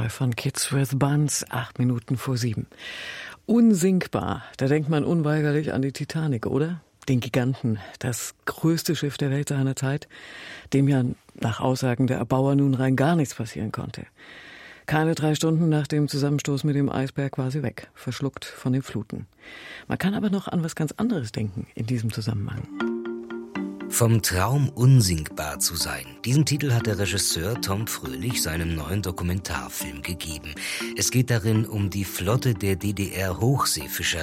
Cowboy von Kids with Buns, 8 Minuten vor 7. Unsinkbar, da denkt man unweigerlich an die Titanic, oder? Den Giganten, das größte Schiff der Welt seiner Zeit, dem ja nach Aussagen der Erbauer nun rein gar nichts passieren konnte. Keine 3 Stunden nach dem Zusammenstoß mit dem Eisberg war sie weg, verschluckt von den Fluten. Man kann aber noch an was ganz anderes denken in diesem Zusammenhang. Vom Traum unsinkbar zu sein. Diesen Titel hat der Regisseur Tom Fröhlich seinem neuen Dokumentarfilm gegeben. Es geht darin um die Flotte der DDR-Hochseefischer,